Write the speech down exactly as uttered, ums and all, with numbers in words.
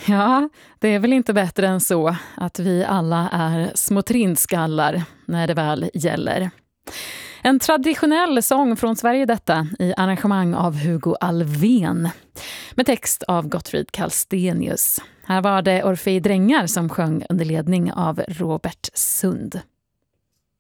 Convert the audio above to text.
Ja, det är väl inte bättre än så att vi alla är små trindskallar när det väl gäller. En traditionell sång från Sverige detta i arrangemang av Hugo Alfvén med text av Gottfrid Kallstenius. Här var det Orfei Drängar som sjöng under ledning av Robert Sund.